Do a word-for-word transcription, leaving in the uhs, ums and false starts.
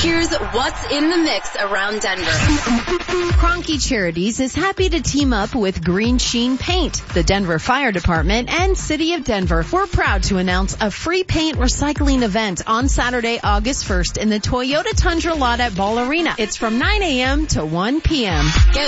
Here's what's in the mix around Denver. Kroenke Charities is happy to team up with Green Sheen Paint, the Denver Fire Department, and City of Denver. We're proud to announce a free paint recycling event on Saturday, August first in the Toyota Tundra lot at Ball Arena. It's from nine a.m. to one p.m.